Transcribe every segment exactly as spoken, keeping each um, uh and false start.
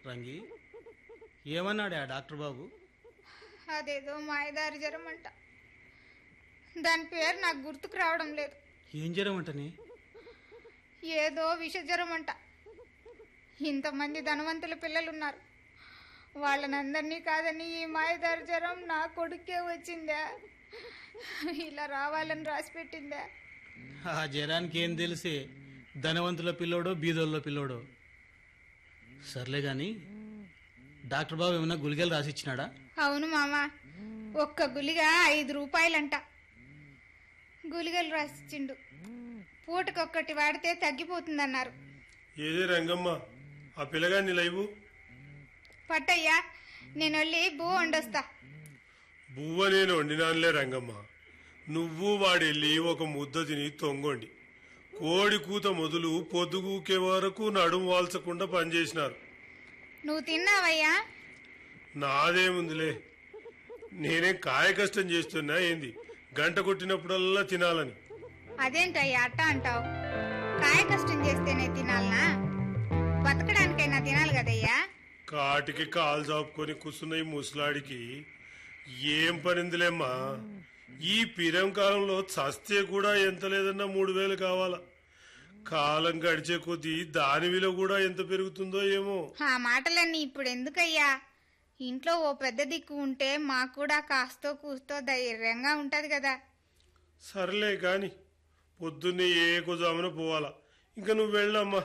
రంగి ఏమన్నాడే ఆ డాక్టర్ బాబు? అదేదో మాయదారి జ్వరం అంట. దాని పేరు నాకు గుర్తుకు రావడం లేదు. ఏం జ్వరం అంటని? ఏదో విష జ్వరం అంట. ఇంతమంది ధనవంతుల పిల్లలున్నారు, వాళ్ళనందరినీ కాదని ఈ మాయదారి జ్వరం నా కొడుకే వచ్చిందా? ఇలా రావాలని రాసి పెట్టిందా? ఆ జ్వరానికి ఏం తెలిసే, ధనవంతుల పిల్లోడో బీదోళ్ళ పిల్లోడో. సర్లే గాని డాక్టర్ బాబు ఏమన్నా గుళికలు రాసిచ్చినాడా? అవును మామ, ఒక్క గుళిక ఐదు రూపాయలంట. గుళికలు రాసిచ్చిండు. పూటకొక్కటి వాడితే తగ్గిపోతుందన్నారు. ఏదే రంగమ్మ, ఆ పిల్లగాన్ని లైవు పట్టయ్యా, నేను వెళ్ళి బూ వండొస్తా. బువ్వ నేను వండినానులే రంగమ్మ. నువ్వు వాడెళ్ళి ఒక ముద్ద తిని తొంగొండి. కోడి కూత మొదలు పొద్దుగూకే వరకు నడుము వాల్చకుండా పనిచేసినారు. నువ్వు తిన్నావయ్యా? నాదేముందిలే, నేనే కాయ కష్టం చేస్తున్నా ఏంది, గంట కొట్టినప్పుడల్లా తినాలని. అదేంటయ్యా అట్ట అంటావు? కాయ కష్టం చేస్తేనే తినాలనా? బతకడానికైనా తినాలి కదయ్యా. కాటికి కాలు చాపుకొని కూర్చున్న ఈ ముసలాడికి ఏం పనిందిలేమ్మా. ఈ పిరం కాలంలో చస్తే కూడా ఎంత లేదన్నా మూడు వేలు కావాలా. కాలం గడిచే కొద్దీ దాని విలువ కూడా ఎంత పెరుగుతుందో ఏమో. ఆ మాటలన్నీ ఇప్పుడు ఎందుకయ్యా? ఇంట్లో ఓ పెద్ద దిక్కు ఉంటే మాకు కూడా కాస్తో కూస్తో ధైర్యంగా ఉంటది కదా. సర్లే కాని పొద్దున్నే ఏ కుజామున పోవాలా. ఇంకా నువ్వు వెళ్ళమ్మా.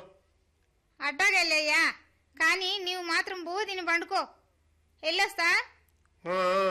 అట్టాగెళ్ళయ్యా, కానీ నీవు మాత్రం బూ తిని పండుకో. వెళ్ళొస్తా.